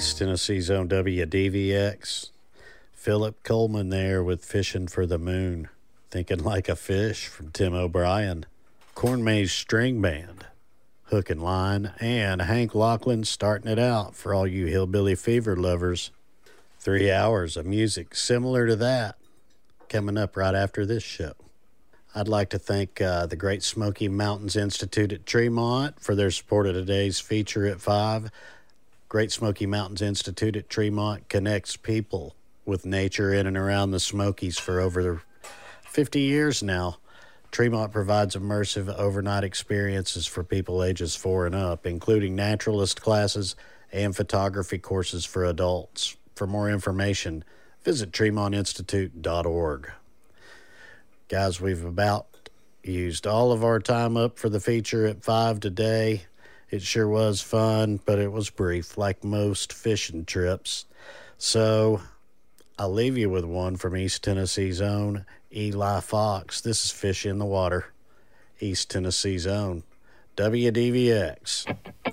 East Tennessee's own WDVX. Philip Coleman there with Fishing for the Moon. Thinking Like a Fish from Tim O'Brien. Corn Maze String Band, Hook and Line, and Hank Lachlan starting it out for all you Hillbilly Fever lovers. 3 hours of music similar to that coming up right after this show. I'd like to thank the Great Smoky Mountains Institute at Tremont for their support of today's feature at 5. Great Smoky Mountains Institute at Tremont connects people with nature in and around the Smokies for over 50 years now. Tremont provides immersive overnight experiences for people ages 4 and up, including naturalist classes and photography courses for adults. For more information, visit TremontInstitute.org. Guys, we've about used all of our time up for the feature at 5 today. It sure was fun, but it was brief, like most fishing trips. So I'll leave you with one from East Tennessee's own Eli Fox. This is Fish in the Water, East Tennessee's own WDVX.